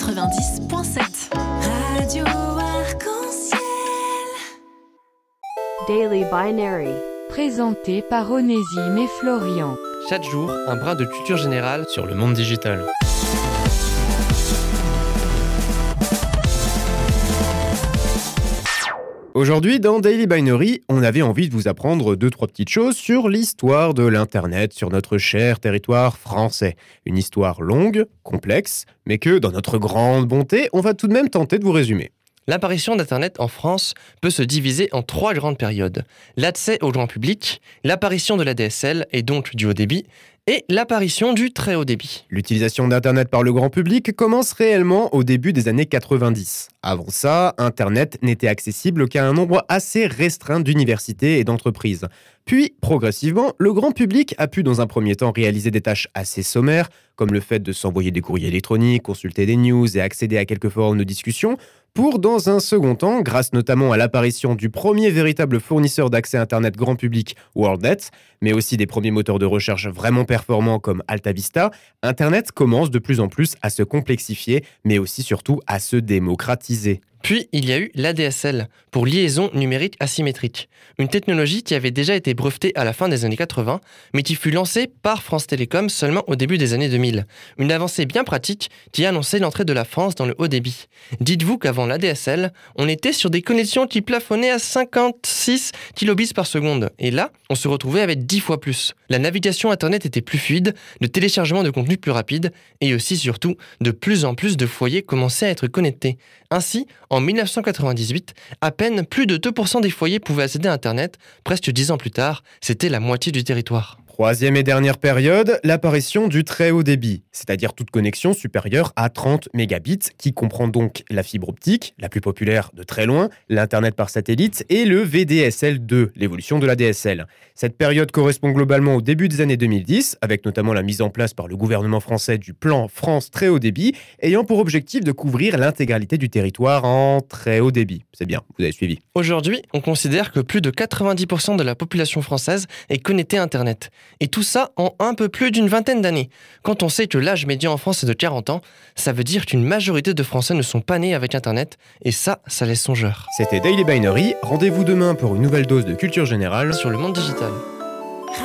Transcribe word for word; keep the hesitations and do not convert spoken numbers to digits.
quatre-vingt-dix point sept. Radio Arc-en-Ciel. Daily Binary, présenté par Onésime et Florian. Chaque jour, un brin de culture générale sur le monde digital. Aujourd'hui, dans Daily Binary, on avait envie de vous apprendre deux, trois petites choses sur l'histoire de l'Internet sur notre cher territoire français. Une histoire longue, complexe, mais que, dans notre grande bonté, on va tout de même tenter de vous résumer. L'apparition d'Internet en France peut se diviser en trois grandes périodes. L'accès au grand public, l'apparition de l'A D S L et donc du haut débit, et l'apparition du très haut débit. L'utilisation d'Internet par le grand public commence réellement au début des années quatre-vingt-dix. Avant ça, Internet n'était accessible qu'à un nombre assez restreint d'universités et d'entreprises. Puis, progressivement, le grand public a pu dans un premier temps réaliser des tâches assez sommaires, comme le fait de s'envoyer des courriers électroniques, consulter des news et accéder à quelques forums de discussion, pour, dans un second temps, grâce notamment à l'apparition du premier véritable fournisseur d'accès Internet grand public, WorldNet, mais aussi des premiers moteurs de recherche vraiment performants comme AltaVista, Internet commence de plus en plus à se complexifier, mais aussi surtout à se démocratiser. Puis, il y a eu l'A D S L, pour liaison numérique asymétrique, une technologie qui avait déjà été brevetée à la fin des années quatre-vingts, mais qui fut lancée par France Télécom seulement au début des années deux mille. Une avancée bien pratique qui annonçait l'entrée de la France dans le haut débit. Dites-vous qu'avant l'A D S L, on était sur des connexions qui plafonnaient à cinquante-six kilobits par seconde, et là, on se retrouvait avec dix fois plus. La navigation Internet était plus fluide, le téléchargement de contenu plus rapide, et aussi surtout, de plus en plus de foyers commençaient à être connectés. Ainsi, en dix-neuf cent quatre-vingt-dix-huit, à peine plus de deux pour cent des foyers pouvaient accéder à Internet. Presque dix ans plus tard, c'était la moitié du territoire. Troisième et dernière période, l'apparition du très haut débit, c'est-à-dire toute connexion supérieure à trente mégabits, qui comprend donc la fibre optique, la plus populaire de très loin, l'Internet par satellite et le V D S L deux, l'évolution de l'A D S L. Cette période correspond globalement au début des années deux mille dix, avec notamment la mise en place par le gouvernement français du plan France très haut débit, ayant pour objectif de couvrir l'intégralité du territoire en très haut débit. C'est bien, vous avez suivi. Aujourd'hui, on considère que plus de quatre-vingt-dix pour cent de la population française est connectée à Internet. Et tout ça en un peu plus d'une vingtaine d'années. Quand on sait que l'âge médian en France est de quarante ans, ça veut dire qu'une majorité de Français ne sont pas nés avec Internet, et ça, ça laisse songeur. C'était Daily Binary, rendez-vous demain pour une nouvelle dose de culture générale sur le monde digital.